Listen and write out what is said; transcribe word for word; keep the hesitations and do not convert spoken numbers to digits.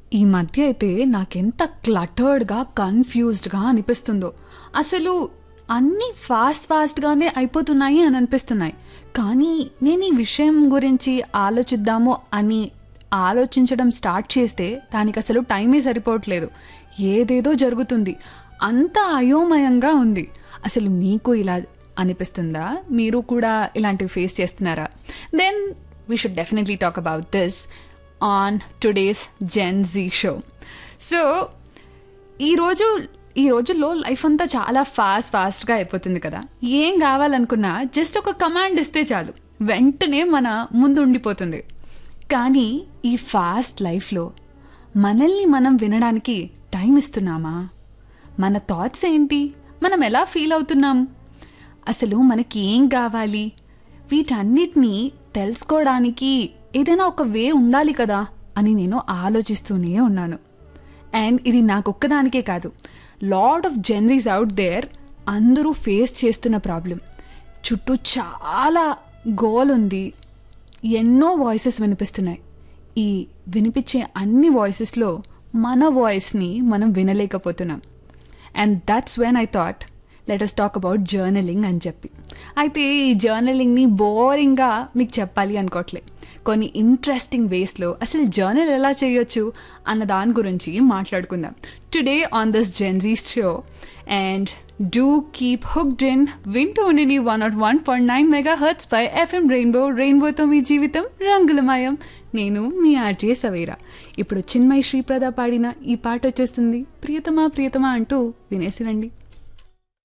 ఈ మధ్య అయితే నాకెంత క్లటర్డ్‌గా, కన్‌ఫ్యూజ్డ్‌గా అనిపిస్తుందో. అసలు అన్నీ ఫాస్ట్ ఫాస్ట్‌గానే అయిపోతున్నాయి అని అనిపిస్తున్నాయి. కానీ నేను ఈ విషయం గురించి ఆలోచిద్దాము అని ఆలోచించడం స్టార్ట్ చేస్తే దానికసలు టైమే సరిపోవట్లేదు. ఏదేదో జరుగుతుంది. అంతా అయోమయంగా ఉంది. అసలు మీకు ఇలా అనిపిస్తుందా? మీరు కూడా ఇలాంటివి ఫేస్ చేస్తున్నారా? Then we should definitely talk about this on today's gen G show. So ఈరోజు ఈ రోజుల్లో లైఫ్ అంతా చాలా ఫాస్ట్ ఫాస్ట్గా అయిపోతుంది కదా. ఏం కావాలనుకున్నా జస్ట్ ఒక కమాండ్ ఇస్తే చాలు, వెంటనే మన ముందు ఉండిపోతుంది. కానీ ఈ ఫాస్ట్ లైఫ్లో మనల్ని మనం వినడానికి టైం ఇస్తున్నామా? మన థాట్స్ ఏంటి? మనం ఎలా ఫీల్ అవుతున్నాం? అసలు మనకి ఏం కావాలి? వీటన్నిటినీ తెలుసుకోవడానికి ఏదైనా ఒక వే ఉండాలి కదా అని నేను ఆలోచిస్తూనే ఉన్నాను. అండ్ ఇది నాకొక్కదానికే కాదు, లాట్ ఆఫ్ జెనరీస్ అవుట్ దేర్ అందరూ ఫేస్ చేస్తున్న ప్రాబ్లం. చుట్టూ చాలా గోల్ ఉంది, ఎన్నో వాయిసెస్ వినిపిస్తున్నాయి. ఈ వినిపించే అన్ని వాయిసెస్లో మన వాయిస్ని మనం వినలేకపోతున్నాం. And that's when I thought let us talk about journaling అని చెప్పి. అయితే ఈ జర్నలింగ్ని బోరింగ్గా మీకు చెప్పాలి అనుకోవట్లే, కొన్ని ఇంట్రెస్టింగ్ వేస్లో అసలు జర్నల్ ఎలా చేయొచ్చు అన్న దాని గురించి మాట్లాడుకుందాం today on this gen G show. And do keep hooked in వింటూ ఉండండి one not one point nine mega hurts pi FM rainbow. రెయిన్బోతో మీ జీవితం రంగులమయం. నేను మీ ఆర్జే సవేరా. ఇప్పుడు చిన్మయి శ్రీప్రద పాడిన ఈ పాట వచ్చేస్తుంది, ప్రియతమా ప్రియతమా అంటూ వినేసి రండి.